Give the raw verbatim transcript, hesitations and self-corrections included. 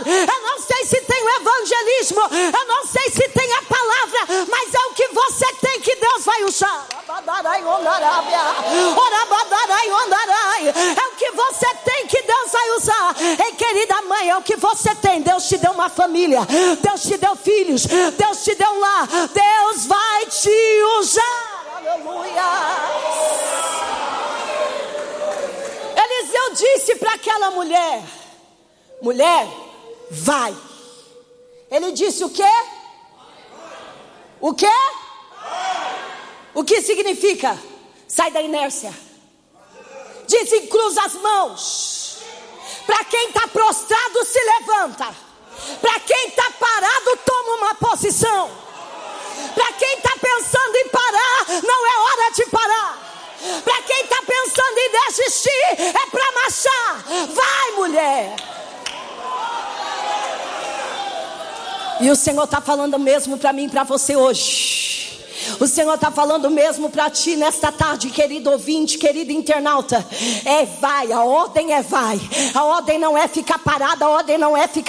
eu não sei se tem o evangelismo, eu não sei se tem a palavra, mas é o que você tem que Deus vai usar. É o que você tem que Deus vai usar. Ei, querida mãe, é o que você tem. Deus te deu uma família, Deus te deu filhos, Deus te deu um lar, Deus vai te usar. Aleluia. Eliseu disse para aquela mulher: mulher, vai. Ele disse o quê? O quê? O que significa? Sai da inércia. Disse: cruza as mãos. Para quem está prostrado, se levanta. Para quem está parado, toma uma posição. Para quem está pensando em parar, não é hora de parar. Para quem está pensando em desistir, é para marchar. Vai, mulher. E o Senhor está falando mesmo para mim e para você hoje. O Senhor está falando mesmo para ti nesta tarde, querido ouvinte, querido internauta. É vai, a ordem é vai. A ordem não é ficar parada, a ordem não é ficar